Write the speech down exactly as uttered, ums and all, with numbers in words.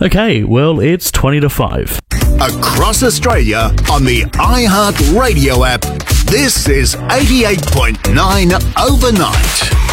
Okay, well, it's twenty to five. Across Australia on the iHeart Radio app, this is eighty-eight point nine Overnight.